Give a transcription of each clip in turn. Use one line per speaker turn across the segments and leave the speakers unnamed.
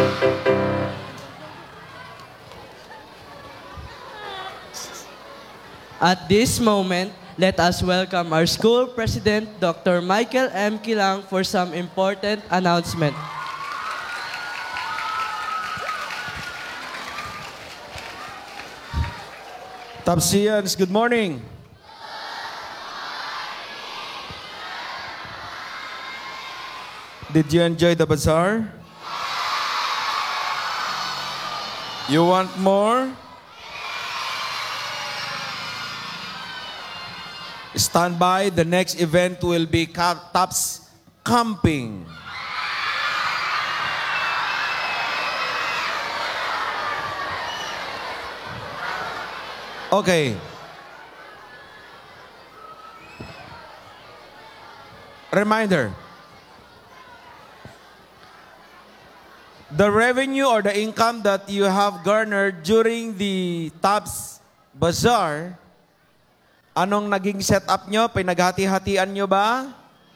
At this moment, let us welcome our school president, Dr. Michael M. Kilang, for some important announcement.
Tapsians, good morning. Did you enjoy the bazaar? You want more? Stand by. The next event will be Taps Camping. Okay. Reminder. The revenue or the income that you have garnered during the Taps Bazaar, anong naging setup nyo? Pinaghati-hatian nyo ba?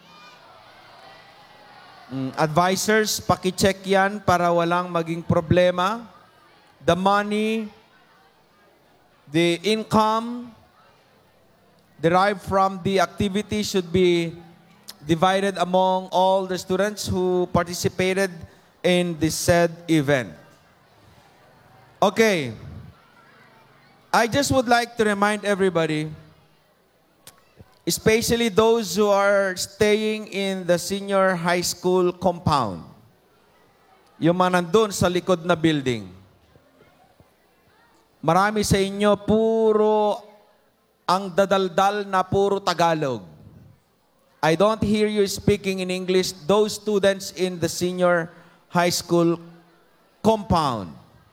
Advisors, paki-check yan para walang maging problema. The money, the income derived from the activity should be divided among all the students who participated in the said event. Okay. I just would like to remind everybody, especially those who are staying in the senior high school compound, yung mga nandun sa likod na building. Marami sa inyo, puro ang dadaldal na puro Tagalog. I don't hear you speaking in English, those students in the senior high school compound.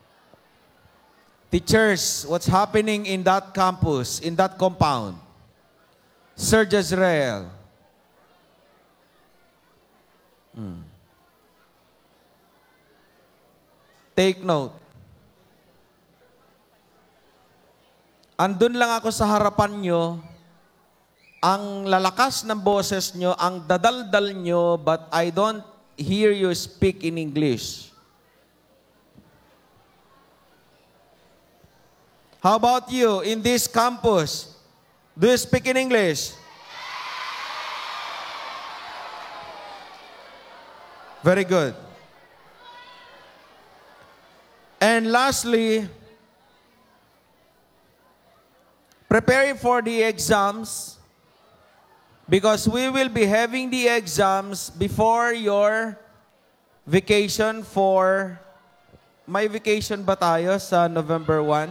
Teachers, what's happening in that campus, in that compound? Sir Jezreel. Take note. Andun lang ako sa harapan nyo, ang lalakas ng boses nyo, ang dadaldal nyo, but I don't hear you speak in English. How about you in this campus? Do you speak in English? Very good. And lastly, preparing for the exams, because we will be having the exams before your vacation for... May vacation ba tayo sa November 1?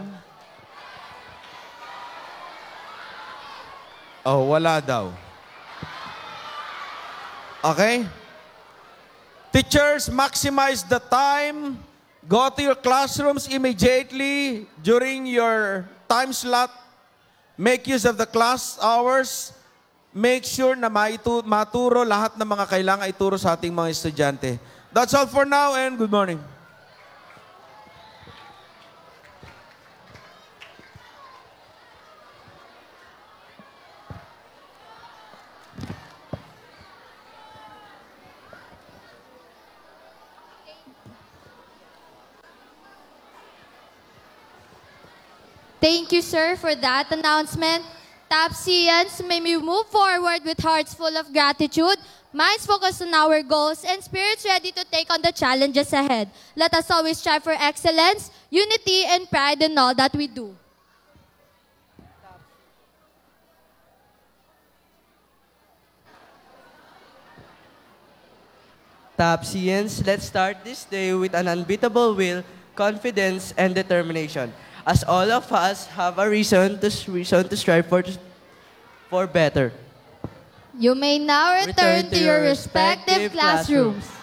Oh, wala daw. Okay? Teachers, maximize the time. Go to your classrooms immediately during your time slot. Make use of the class hours. Make sure na maturo lahat ng mga kailangan ituro sa ating mga estudyante. That's all for now and good morning.
Thank you, sir, for that announcement. Tapsians, may we move forward with hearts full of gratitude, minds focused on our goals, and spirits ready to take on the challenges ahead. Let us always strive for excellence, unity, and pride in all that we do.
Tapsians, let's start this day with an unbeatable will, confidence, and determination, as all of us have a reason to strive for better.
You may now return to your respective classrooms.